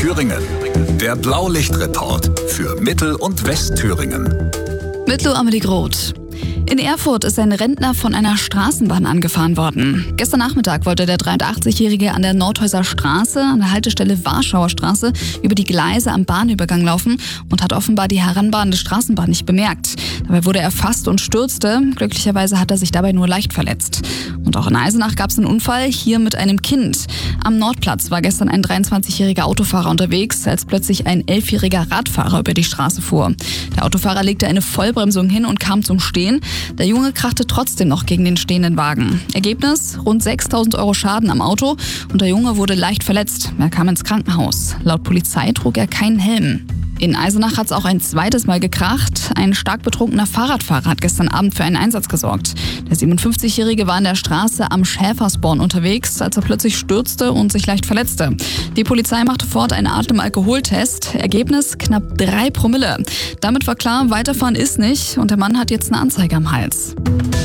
Thüringen. Der Blaulichtreport für Mittel- und Westthüringen. Mit Lo Amelie Groth. In Erfurt ist ein Rentner von einer Straßenbahn angefahren worden. Gestern Nachmittag wollte der 83-Jährige an der Nordhäuser Straße, an der Haltestelle Warschauer Straße, über die Gleise am Bahnübergang laufen und hat offenbar die heranbahnende Straßenbahn nicht bemerkt. Dabei wurde er erfasst und stürzte. Glücklicherweise hat er sich dabei nur leicht verletzt. Und auch in Eisenach gab es einen Unfall, hier mit einem Kind. Am Nordplatz war gestern ein 23-jähriger Autofahrer unterwegs, als plötzlich ein 11-jähriger Radfahrer über die Straße fuhr. Der Autofahrer legte eine Vollbremsung hin und kam zum Stehen. Der Junge krachte trotzdem noch gegen den stehenden Wagen. Ergebnis: rund 6.000 € Schaden am Auto und der Junge wurde leicht verletzt. Er kam ins Krankenhaus. Laut Polizei trug er keinen Helm. In Eisenach hat es auch ein zweites Mal gekracht. Ein stark betrunkener Fahrradfahrer hat gestern Abend für einen Einsatz gesorgt. Der 57-Jährige war an der Straße am Schäfersborn unterwegs, als er plötzlich stürzte und sich leicht verletzte. Die Polizei machte fort einen Atemalkoholtest. Ergebnis: knapp 3 Promille. Damit war klar, weiterfahren ist nicht und der Mann hat jetzt eine Anzeige am Hals.